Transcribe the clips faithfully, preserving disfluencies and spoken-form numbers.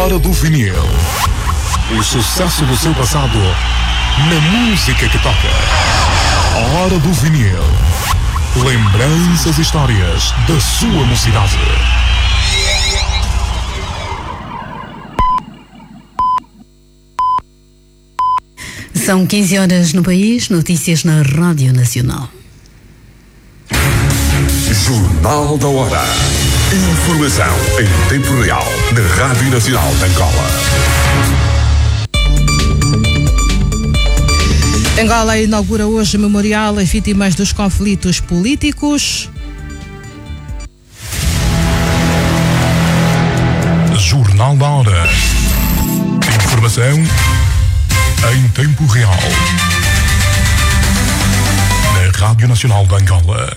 Hora do vinil. O sucesso do seu passado na música que toca. Hora do vinil. Lembranças e histórias da sua mocidade. São quinze horas no país, notícias na Rádio Nacional. Jornal da Hora. Informação em tempo real na Rádio Nacional de Angola. Angola inaugura hoje o memorial às vítimas dos conflitos políticos. Jornal da Hora. Informação em tempo real na Rádio Nacional de Angola.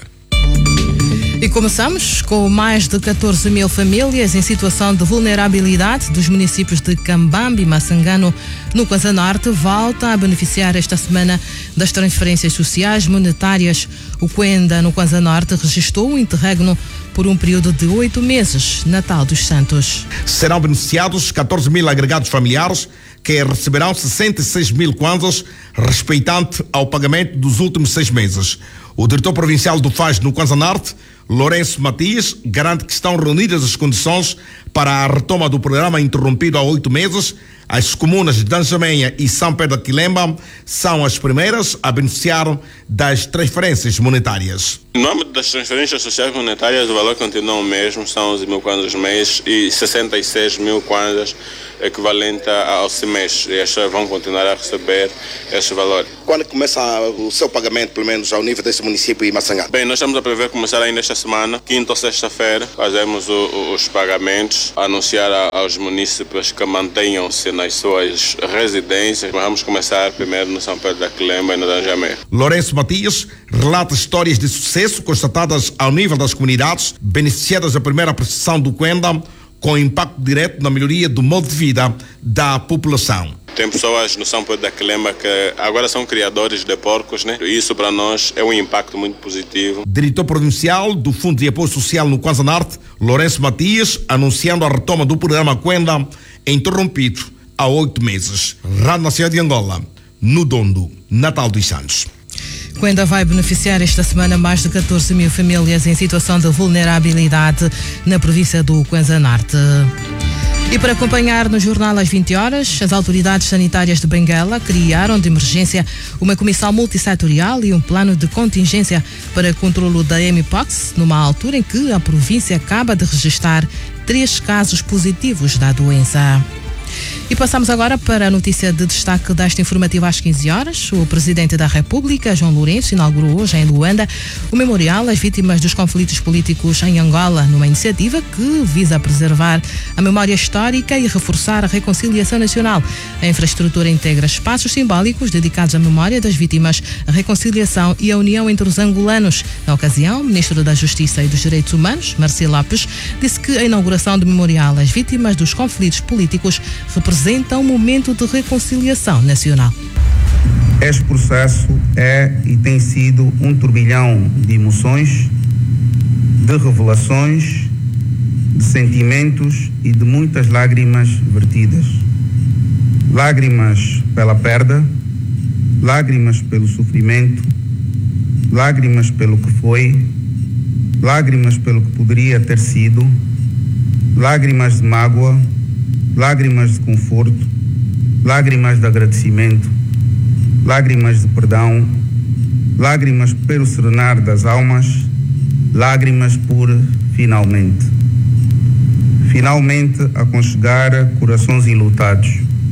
E começamos com mais de catorze mil famílias em situação de vulnerabilidade dos municípios de Cambambe e Massangano, no Kwanza Norte, volta a beneficiar esta semana das transferências sociais monetárias. O Quenda, no Kwanza Norte, registrou um interregno por um período de oito meses, Natal dos Santos. Serão beneficiados catorze mil agregados familiares que receberão sessenta e seis mil kwanzas respeitante ao pagamento dos últimos seis meses. O diretor provincial do F A S no Kwanza Norte, Lourenço Matias, garante que estão reunidas as condições para a retoma do programa interrompido há oito meses. As comunas de Danjamenha e São Pedro de Quilemba são as primeiras a beneficiar das transferências monetárias. No âmbito das transferências sociais monetárias, o valor continua o mesmo, são onze mil kwanzas mês e sessenta e seis mil kwanzas equivalente ao semestre. E estas vão continuar a receber este valor. Quando começa o seu pagamento, pelo menos ao nível desse município e Massangano? Bem, nós estamos a prever começar ainda esta semana, quinta ou sexta-feira, fazemos o, o, os pagamentos, anunciar a, aos municípios que mantenham-se nas suas residências. Vamos começar primeiro no São Pedro da Quilemba e no Danjamé. Lourenço Matias relata histórias de sucesso constatadas ao nível das comunidades beneficiadas da primeira prestação do Quenda, com impacto direto na melhoria do modo de vida da população. Tem pessoas no São Pedro da Quilemba que agora são criadores de porcos, né? E isso para nós é um impacto muito positivo. Diretor provincial do Fundo de Apoio Social no Kwanza Norte, Lourenço Matias, anunciando a retoma do programa Quenda, interrompido há oito meses. Rádio Nacional de Angola, no Dondo, Natal dos Santos. Quenda vai beneficiar esta semana mais de catorze mil famílias em situação de vulnerabilidade na província do Kwanza Norte. E para acompanhar no jornal às vinte horas, as autoridades sanitárias de Benguela criaram de emergência uma comissão multissetorial e um plano de contingência para controlo da M-Pox, numa altura em que a província acaba de registrar três casos positivos da doença. E passamos agora para a notícia de destaque desta informativa às quinze horas. O Presidente da República, João Lourenço, inaugurou hoje em Luanda o memorial às vítimas dos conflitos políticos em Angola, numa iniciativa que visa preservar a memória histórica e reforçar a reconciliação nacional. A infraestrutura integra espaços simbólicos dedicados à memória das vítimas, a reconciliação e a união entre os angolanos. Na ocasião, o Ministro da Justiça e dos Direitos Humanos, Marcelo Lopes, disse que a inauguração do memorial às vítimas dos conflitos políticos representa um momento de reconciliação nacional. Este processo é e tem sido um turbilhão de emoções, de revelações, de sentimentos e de muitas lágrimas vertidas. Lágrimas pela perda, lágrimas pelo sofrimento, lágrimas pelo que foi, lágrimas pelo que poderia ter sido, lágrimas de mágoa, lágrimas de conforto, lágrimas de agradecimento, lágrimas de perdão, lágrimas pelo serenar das almas, lágrimas por finalmente. Finalmente aconchegar corações enlutados,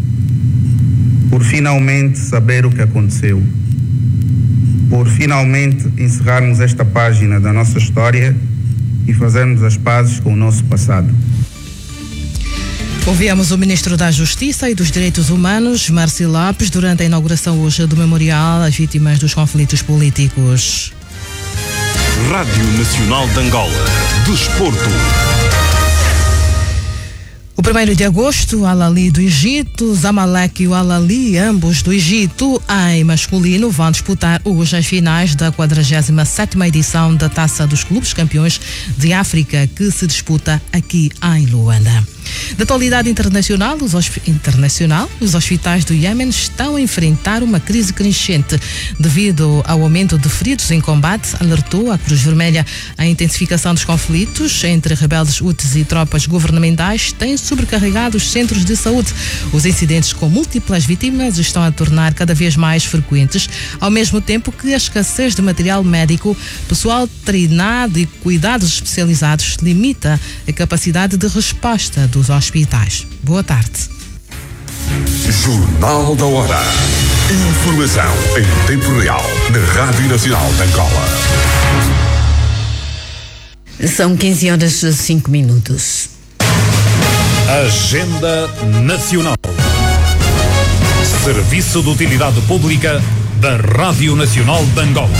por finalmente saber o que aconteceu, por finalmente encerrarmos esta página da nossa história e fazermos as pazes com o nosso passado. Ouvimos o Ministro da Justiça e dos Direitos Humanos, Marcelo Lopes, durante a inauguração hoje do memorial às vítimas dos conflitos políticos. Rádio Nacional de Angola. Desporto. O primeiro de agosto, o Al-Ahly do Egito, Zamalek e o Al-Ahly, ambos do Egito, em masculino, vão disputar hoje as finais da quadragésima sétima edição da Taça dos Clubes Campeões de África, que se disputa aqui em Luanda. Da atualidade internacional, os, hosp- internacional, os hospitais do Iêmen estão a enfrentar uma crise crescente devido ao aumento de feridos em combate, alertou a Cruz Vermelha. A intensificação dos conflitos entre rebeldes Houthis e tropas governamentais tem sobrecarregado os centros de saúde. Os incidentes com múltiplas vítimas estão a tornar cada vez mais frequentes, ao mesmo tempo que a escassez de material médico, pessoal treinado e cuidados especializados limita a capacidade de resposta dos hospitais. Boa tarde. Jornal da Hora. Informação em tempo real na Rádio Nacional de Angola. São quinze horas e cinco minutos. Agenda Nacional. Serviço de Utilidade Pública da Rádio Nacional de Angola.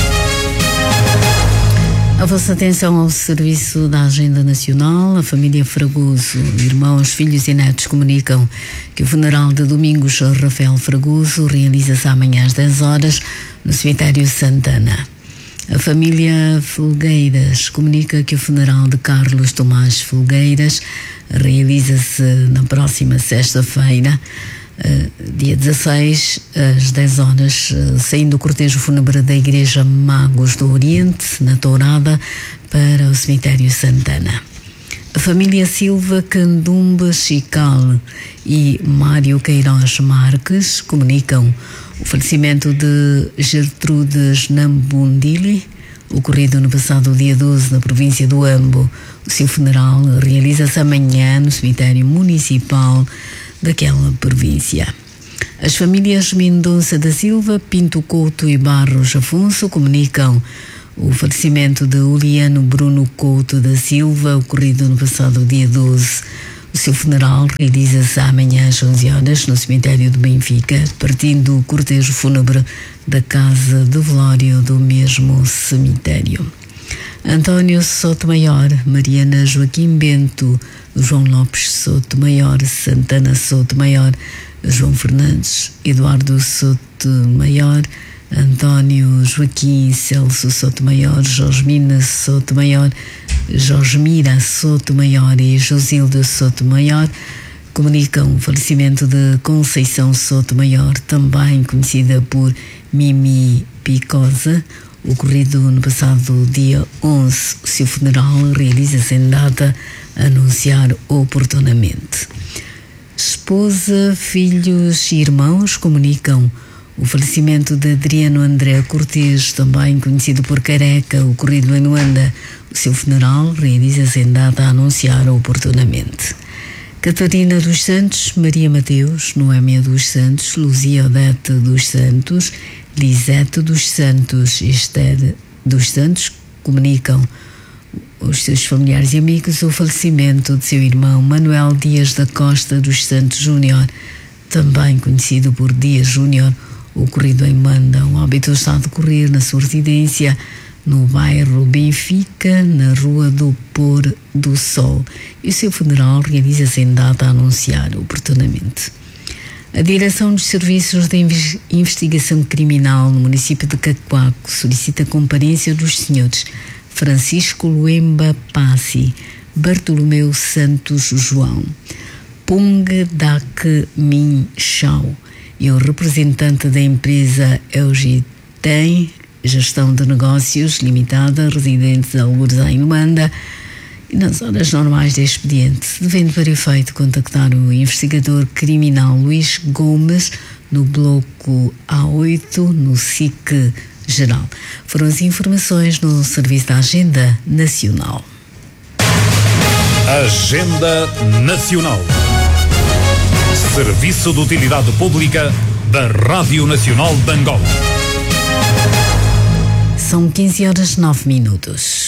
A vossa atenção ao serviço da Agenda Nacional. A família Fragoso, irmãos, filhos e netos comunicam que o funeral de Domingos Rafael Fragoso realiza-se amanhã às dez horas no cemitério Santana. A família Felgueiras comunica que o funeral de Carlos Tomás Felgueiras realiza-se na próxima sexta-feira, dia dezasseis, às dez horas, saindo o cortejo fúnebre da Igreja Magos do Oriente, na Tourada, para o cemitério Santana. A família Silva Candumba Chical e Mário Queiroz Marques comunicam o falecimento de Gertrudes Nambundili, ocorrido no passado dia doze na província do Ambo. O seu funeral realiza-se amanhã no cemitério municipal daquela província. As famílias Mendonça da Silva, Pinto Couto e Barros Afonso comunicam o falecimento de Uliano Bruno Couto da Silva, ocorrido no passado dia doze. O seu funeral realiza-se amanhã às onze horas no cemitério de Benfica, partindo o cortejo fúnebre da casa de velório do mesmo cemitério. António Sotomayor, Mariana Joaquim Bento, João Lopes Sotomayor, Santana Sotomayor, João Fernandes, Eduardo Sotomayor, António Joaquim Celso Sotomayor, Josmina Sotomayor, Josmira Sotomayor e Josilda Sotomayor comunicam o falecimento de Conceição Sotomayor, também conhecida por Mimi Picosa, ocorrido no passado dia onze. O seu funeral realiza-se em data a anunciar oportunamente. Esposa, filhos e irmãos comunicam o falecimento de Adriano André Cortes, também conhecido por Careca, ocorrido em Luanda. O seu funeral realiza-se em data a anunciar oportunamente. Catarina dos Santos, Maria Mateus, Noémia dos Santos, Luzia Odete dos Santos, Lisete dos Santos e Esther dos Santos comunicam os seus familiares e amigos o falecimento de seu irmão Manuel Dias da Costa dos Santos Júnior, também conhecido por Dias Júnior, ocorrido em Manda. O óbito está a decorrer na sua residência no bairro Benfica, na Rua do Pôr do Sol, e o seu funeral realiza-se em data a anunciar oportunamente. A Direção dos Serviços de Investigação Criminal no município de Cacoaco solicita a comparência dos senhores Francisco Luemba Passi, Bartolomeu Santos João, Pung Dak Min Chau e o representante da empresa Elgitem Gestão de Negócios Limitada, residentes de algures em Luanda, e nas horas normais de expediente, devendo para efeito contactar o investigador criminal Luís Gomes no bloco A oito, no S I C Geral. Foram as informações no Serviço da Agenda Nacional. Agenda Nacional. Serviço de Utilidade Pública da Rádio Nacional de Angola. São quinze horas e nove minutos.